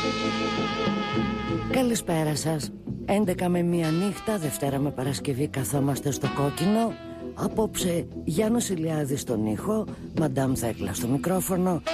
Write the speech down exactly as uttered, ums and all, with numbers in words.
Καλησπέρα σας. έντεκα με μία νύχτα, Δευτέρα με Παρασκευή καθόμαστε στο κόκκινο. Απόψε Γιάννος Ηλιάδης στον ήχο, Μαντάμ Θέκλα στο μικρόφωνο.